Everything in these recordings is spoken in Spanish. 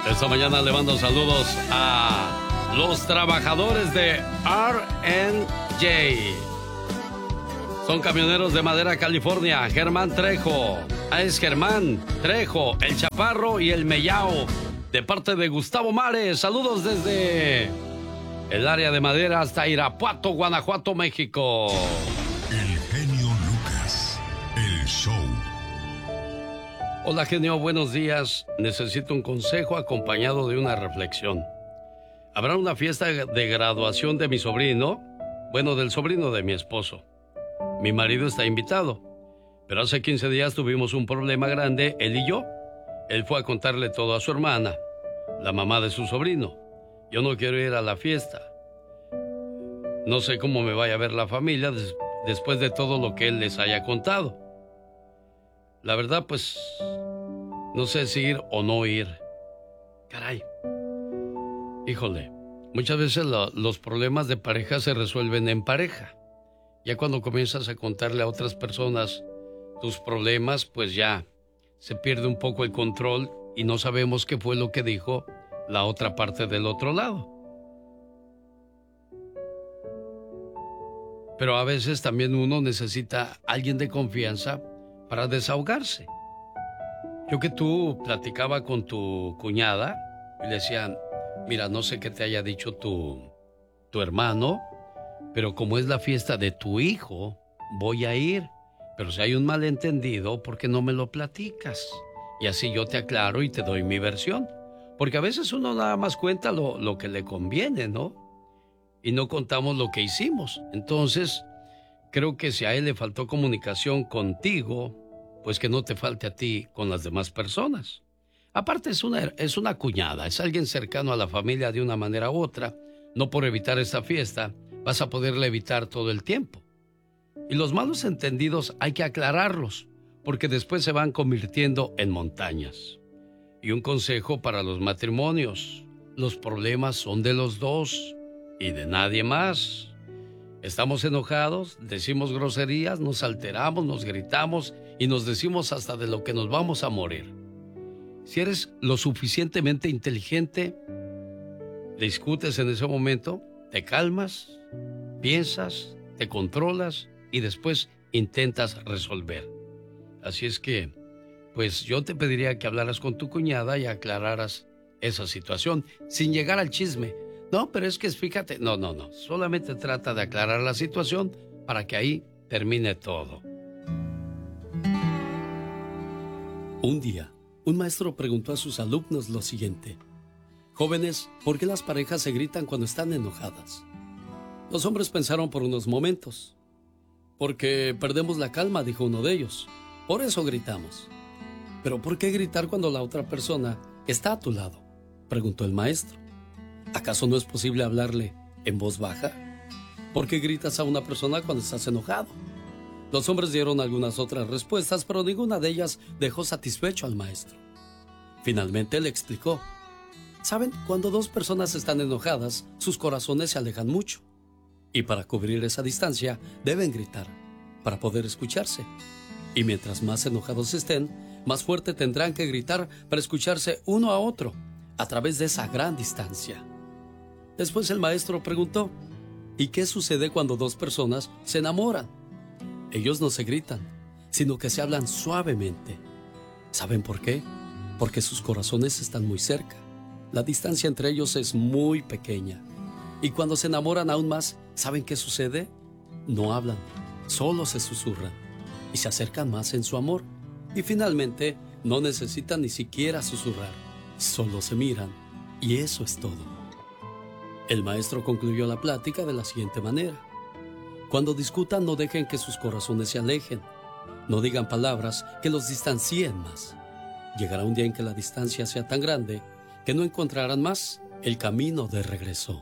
Esta mañana le mando saludos a los trabajadores de R&J. Son camioneros de Madera, California. Germán Trejo. Es Germán Trejo, el Chaparro y el Mellao. De parte de Gustavo Mares. Saludos desde el área de Madera hasta Irapuato, Guanajuato, México. El genio Lucas. El show. Hola, genio, buenos días. Necesito un consejo acompañado de una reflexión. Habrá una fiesta de graduación de mi sobrino, bueno, del sobrino de mi esposo. Mi marido está invitado, pero hace 15 días tuvimos un problema grande, él y yo. Él fue a contarle todo a su hermana, la mamá de su sobrino. Yo no quiero ir a la fiesta. No sé cómo me vaya a ver la familia después de todo lo que él les haya contado. La verdad, pues, no sé si ir o no ir. Caray. Híjole, muchas veces los problemas de pareja se resuelven en pareja. Ya cuando comienzas a contarle a otras personas tus problemas, pues ya se pierde un poco el control y no sabemos qué fue lo que dijo la otra parte del otro lado. Pero a veces también uno necesita a alguien de confianza para desahogarse. Yo que tú platicaba con tu cuñada y le decían, mira, no sé qué te haya dicho tu hermano, pero como es la fiesta de tu hijo, voy a ir. Pero si hay un malentendido, ¿por qué no me lo platicas? Y así yo te aclaro y te doy mi versión. Porque a veces uno nada más cuenta lo que le conviene, ¿no? Y no contamos lo que hicimos. Entonces, creo que si a él le faltó comunicación contigo, pues que no te falte a ti con las demás personas. Aparte es una cuñada, es alguien cercano a la familia de una manera u otra. No por evitar esta fiesta vas a poderla evitar todo el tiempo. Y los malos entendidos hay que aclararlos, porque después se van convirtiendo en montañas. Y un consejo para los matrimonios: los problemas son de los dos y de nadie más. Estamos enojados, decimos groserías, nos alteramos, nos gritamos y nos decimos hasta de lo que nos vamos a morir. Si eres lo suficientemente inteligente, discutes en ese momento, te calmas, piensas, te controlas y después intentas resolver. Así es que, pues yo te pediría que hablaras con tu cuñada y aclararas esa situación, sin llegar al chisme. No, pero es que fíjate, no, solamente trata de aclarar la situación para que ahí termine todo. Un día, un maestro preguntó a sus alumnos lo siguiente: jóvenes, ¿por qué las parejas se gritan cuando están enojadas? Los hombres pensaron por unos momentos. Porque perdemos la calma, dijo uno de ellos. Por eso gritamos. ¿Pero por qué gritar cuando la otra persona está a tu lado?, preguntó el maestro. ¿Acaso no es posible hablarle en voz baja? ¿Por qué gritas a una persona cuando estás enojado? Los hombres dieron algunas otras respuestas, pero ninguna de ellas dejó satisfecho al maestro. Finalmente le explicó: ¿saben? Cuando dos personas están enojadas, sus corazones se alejan mucho. Y para cubrir esa distancia, deben gritar, para poder escucharse. Y mientras más enojados estén, más fuerte tendrán que gritar para escucharse uno a otro, a través de esa gran distancia. Después el maestro preguntó: ¿y qué sucede cuando dos personas se enamoran? Ellos no se gritan, sino que se hablan suavemente. ¿Saben por qué? Porque sus corazones están muy cerca. La distancia entre ellos es muy pequeña. Y cuando se enamoran aún más, ¿saben qué sucede? No hablan, solo se susurran y se acercan más en su amor. Y finalmente, no necesitan ni siquiera susurrar, solo se miran y eso es todo. El maestro concluyó la plática de la siguiente manera: cuando discutan, no dejen que sus corazones se alejen. No digan palabras que los distancien más. Llegará un día en que la distancia sea tan grande que no encontrarán más el camino de regreso.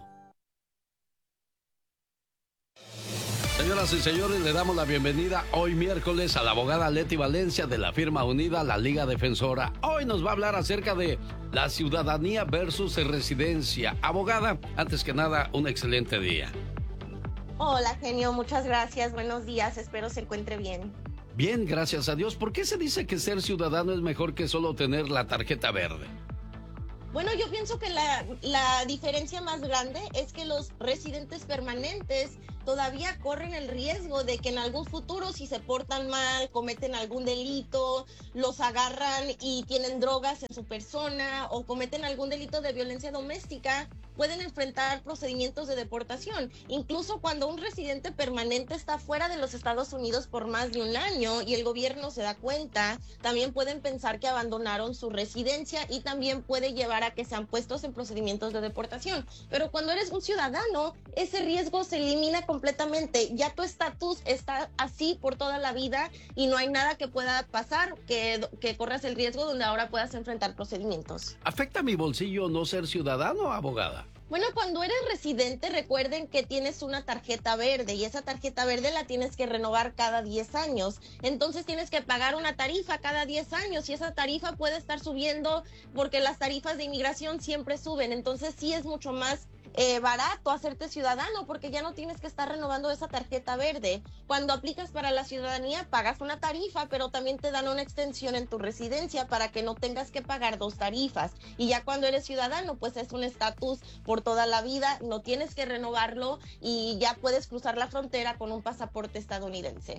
Señoras y señores, le damos la bienvenida hoy miércoles a la abogada Leti Valencia de la firma unida La Liga Defensora. Hoy nos va a hablar acerca de la ciudadanía versus residencia. Abogada, antes que nada, un excelente día. Hola, genio, muchas gracias. Buenos días, espero se encuentre bien. Bien, gracias a Dios. ¿Por qué se dice que ser ciudadano es mejor que solo tener la tarjeta verde? Bueno, yo pienso que la diferencia más grande es que los residentes permanentes todavía corren el riesgo de que en algún futuro, si se portan mal, cometen algún delito, los agarran y tienen drogas en su persona o cometen algún delito de violencia doméstica, pueden enfrentar procedimientos de deportación. Incluso cuando un residente permanente está fuera de los Estados Unidos por más de un año y el gobierno se da cuenta, también pueden pensar que abandonaron su residencia y también puede llevar a que sean puestos en procedimientos de deportación. Pero cuando eres un ciudadano, ese riesgo se elimina completamente. Ya tu estatus está así por toda la vida y no hay nada que pueda pasar que corras el riesgo donde ahora puedas enfrentar procedimientos. ¿Afecta mi bolsillo no ser ciudadano, abogada? Bueno, cuando eres residente, recuerden que tienes una tarjeta verde y esa tarjeta verde la tienes que renovar cada 10 años. Entonces tienes que pagar una tarifa cada 10 años y esa tarifa puede estar subiendo porque las tarifas de inmigración siempre suben. Entonces sí es mucho más barato hacerte ciudadano porque ya no tienes que estar renovando esa tarjeta verde. Cuando aplicas para la ciudadanía pagas una tarifa, pero también te dan una extensión en tu residencia para que no tengas que pagar 2 tarifas. Y ya cuando eres ciudadano, pues es un estatus por toda la vida, no tienes que renovarlo y ya puedes cruzar la frontera con un pasaporte estadounidense.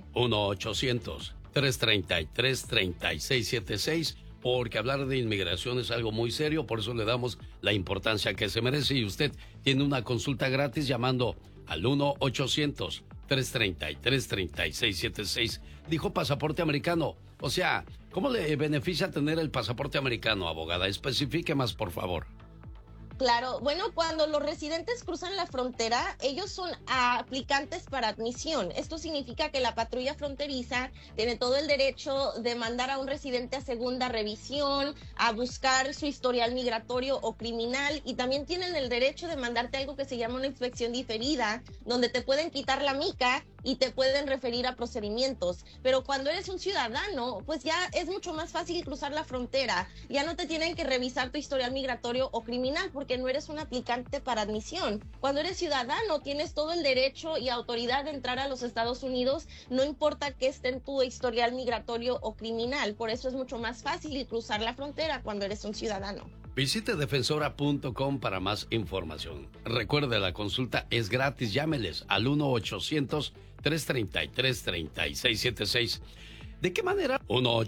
1-800-333-3676, porque hablar de inmigración es algo muy serio, por eso le damos la importancia que se merece y usted tiene una consulta gratis llamando al 1-800-333-3676. Dijo pasaporte americano, o sea, ¿cómo le beneficia tener el pasaporte americano, abogada? Especifique más, por favor. Claro, bueno, cuando los residentes cruzan la frontera, ellos son aplicantes para admisión. Esto significa que la patrulla fronteriza tiene todo el derecho de mandar a un residente a segunda revisión, a buscar su historial migratorio o criminal, y también tienen el derecho de mandarte algo que se llama una inspección diferida, donde te pueden quitar la mica y te pueden referir a procedimientos. Pero cuando eres un ciudadano, pues ya es mucho más fácil cruzar la frontera. Ya no te tienen que revisar tu historial migratorio o criminal porque no eres un aplicante para admisión. Cuando eres ciudadano, tienes todo el derecho y autoridad de entrar a los Estados Unidos, no importa que esté en tu historial migratorio o criminal. Por eso es mucho más fácil cruzar la frontera cuando eres un ciudadano. Visite defensora.com para más información. Recuerde, la consulta es gratis. Llámeles al 1-800-333-3676. ¿De qué manera?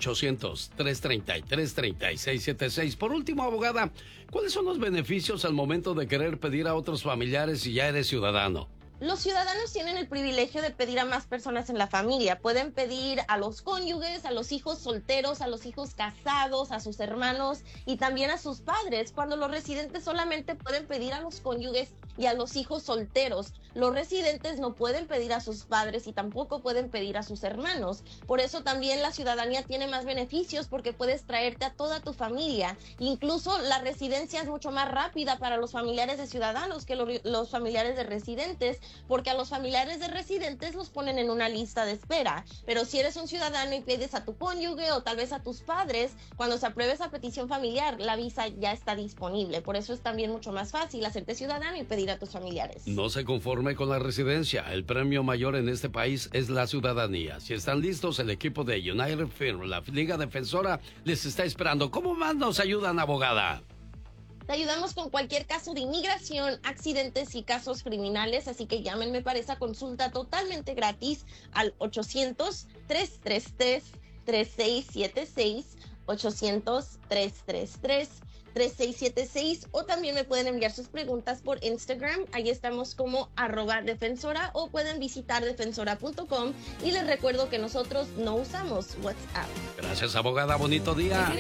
1-800-333-3676. Por último, abogada, ¿cuáles son los beneficios al momento de querer pedir a otros familiares si ya eres ciudadano? Los ciudadanos tienen el privilegio de pedir a más personas en la familia. Pueden pedir a los cónyuges, a los hijos solteros, a los hijos casados, a sus hermanos y también a sus padres, cuando los residentes solamente pueden pedir a los cónyuges y a los hijos solteros. Los residentes no pueden pedir a sus padres y tampoco pueden pedir a sus hermanos. Por eso también la ciudadanía tiene más beneficios porque puedes traerte a toda tu familia. Incluso la residencia es mucho más rápida para los familiares de ciudadanos que los familiares de residentes, porque a los familiares de residentes los ponen en una lista de espera. Pero si eres un ciudadano y pides a tu cónyuge o tal vez a tus padres, cuando se apruebe esa petición familiar, la visa ya está disponible. Por eso es también mucho más fácil hacerte ciudadano y pedir a tus familiares. No se conforme con la residencia. El premio mayor en este país es la ciudadanía. Si están listos, el equipo de United Firm, la Liga Defensora, les está esperando. ¿Cómo más nos ayudan, abogada? Te ayudamos con cualquier caso de inmigración, accidentes y casos criminales, así que llámenme para esa consulta totalmente gratis al 800-333-3676, 800-333-3676, o también me pueden enviar sus preguntas por Instagram. Ahí estamos como @defensora, o pueden visitar defensora.com, y les recuerdo que nosotros no usamos WhatsApp. Gracias, abogada. Bonito día.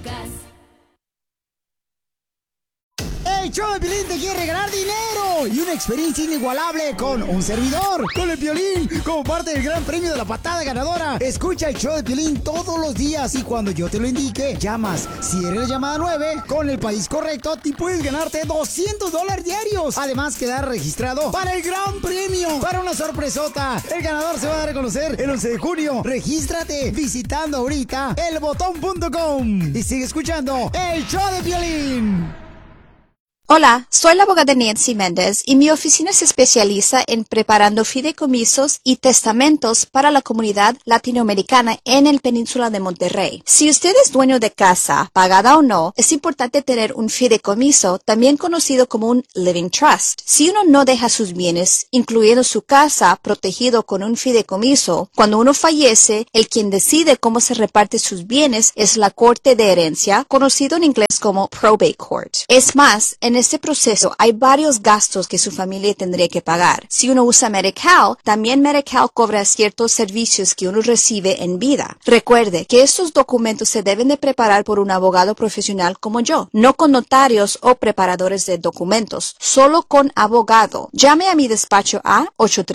El show de Piolín te quiere regalar dinero y una experiencia inigualable con un servidor, con el Piolín, como parte del gran premio de la patada ganadora. Escucha el show de Piolín todos los días y cuando yo te lo indique, llamas. Si eres la llamada 9, con el país correcto, y puedes ganarte $200 diarios. Además, quedar registrado para el gran premio, para una sorpresota. El ganador se va a dar a conocer el 11 de junio. Regístrate visitando ahorita elbotón.com y sigue escuchando el show de Piolín. Hola, soy la abogada Nancy Méndez y mi oficina se especializa en preparando fideicomisos y testamentos para la comunidad latinoamericana en el Península de Monterrey. Si usted es dueño de casa, pagada o no, es importante tener un fideicomiso, también conocido como un living trust. Si uno no deja sus bienes, incluyendo su casa, protegido con un fideicomiso, cuando uno fallece, el quien decide cómo se reparte sus bienes es la Corte de Herencia, conocido en inglés como Probate Court. Es más, en este proceso hay varios gastos que su familia tendría que pagar. Si uno usa Medi-Cal, también Medi-Cal cobra ciertos servicios que uno recibe en vida. Recuerde que estos documentos se deben de preparar por un abogado profesional como yo, no con notarios o preparadores de documentos, solo con abogado. Llame a mi despacho a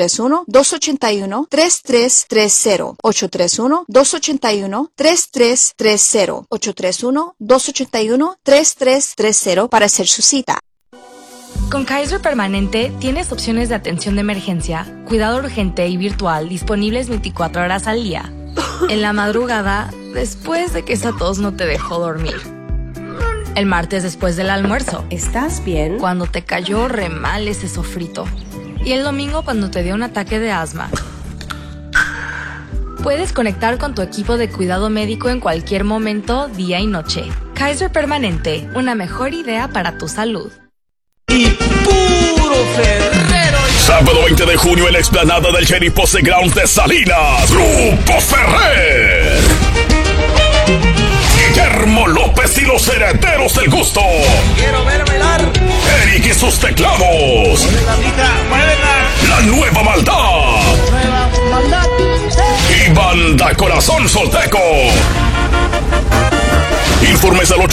831-281-3330, 831-281-3330, 831-281-3330 para hacer su cita. Con Kaiser Permanente tienes opciones de atención de emergencia, cuidado urgente y virtual disponibles 24 horas al día. En la madrugada, después de que esa tos no te dejó dormir. El martes después del almuerzo. ¿Estás bien? Cuando te cayó re mal ese sofrito. Y el domingo cuando te dio un ataque de asma. Puedes conectar con tu equipo de cuidado médico en cualquier momento, día y noche. Kaiser Permanente, una mejor idea para tu salud. Y puro Ferrero. Sábado 20 de junio en la explanada del Sheriff Posse Grounds de Salinas. Grupo Ferrer. Guillermo López y los Herederos del Gusto. Quiero ver bailar. Eric y sus teclados. Muévela, mija, muévela. La Nueva Maldad. Nueva Maldad. Y Banda Corazón Solteco. Informes al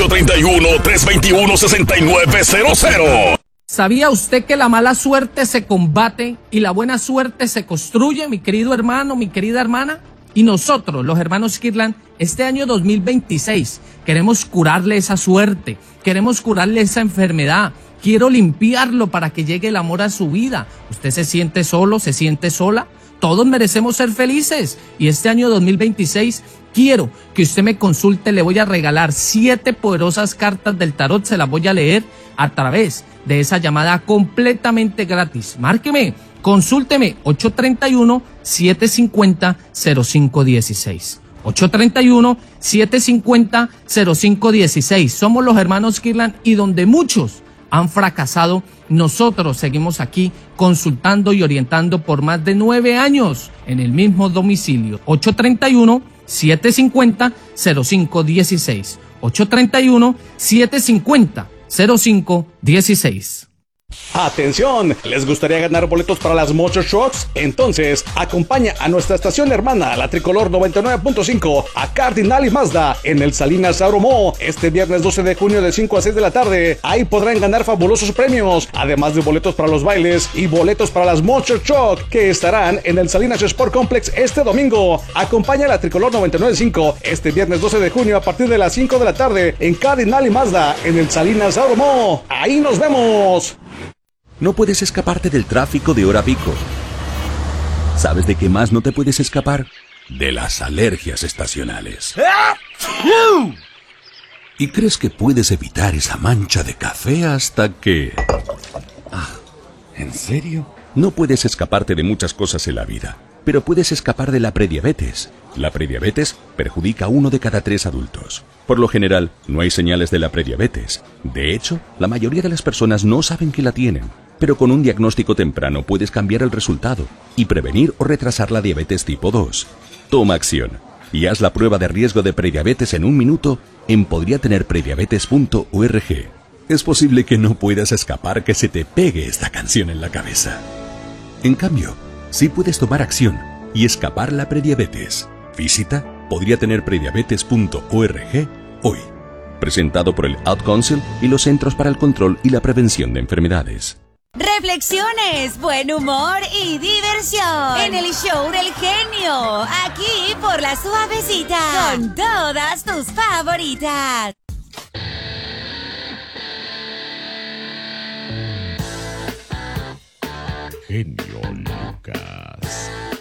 831-321-6900. ¿Sabía usted que la mala suerte se combate y la buena suerte se construye, mi querido hermano, mi querida hermana? Y nosotros, los hermanos Kirtland, este año 2026, queremos curarle esa suerte, queremos curarle esa enfermedad. Quiero limpiarlo para que llegue el amor a su vida. ¿Usted se siente solo, se siente sola? Todos merecemos ser felices. Y este año 2026 quiero que usted me consulte. Le voy a regalar 7 poderosas cartas del tarot. Se las voy a leer a través de esa llamada completamente gratis. Márqueme, consúlteme 831-750-0516. 831-750-0516. Somos los hermanos Kirtland y donde muchos han fracasado, nosotros seguimos aquí consultando y orientando por más de 9 años en el mismo domicilio. 831-750-0516. 831-750-0516. ¡Atención! ¿Les gustaría ganar boletos para las Motor Trucks? Entonces, acompaña a nuestra estación hermana, la Tricolor 99.5, a Cardinal y Mazda en el Salinas Auromo este viernes 12 de junio de 5 a 6 de la tarde. Ahí podrán ganar fabulosos premios, además de boletos para los bailes y boletos para las Motor Truck que estarán en el Salinas Sport Complex este domingo. Acompaña a la Tricolor 99.5 este viernes 12 de junio a partir de las 5 de la tarde en Cardinal y Mazda en el Salinas Auromo. ¡Ahí nos vemos! No puedes escaparte del tráfico de hora pico. ¿Sabes de qué más no te puedes escapar? De las alergias estacionales. Y crees que puedes evitar esa mancha de café hasta que... ¿En serio? No puedes escaparte de muchas cosas en la vida, pero puedes escapar de la prediabetes. La prediabetes perjudica a 1 de cada 3 adultos. Por lo general, no hay señales de la prediabetes. De hecho, la mayoría de las personas no saben que la tienen. Pero con un diagnóstico temprano puedes cambiar el resultado y prevenir o retrasar la diabetes tipo 2. Toma acción y haz la prueba de riesgo de prediabetes en 1 minuto en podriatenerprediabetes.org. Es posible que no puedas escapar que se te pegue esta canción en la cabeza. En cambio, sí puedes tomar acción y escapar la prediabetes. Visita podriatenerprediabetes.org hoy. Presentado por el Ad Council y los Centros para el Control y la Prevención de Enfermedades. Reflexiones, buen humor y diversión en el show del genio, aquí por La Suavecita, con todas tus favoritas. Genio Lucas.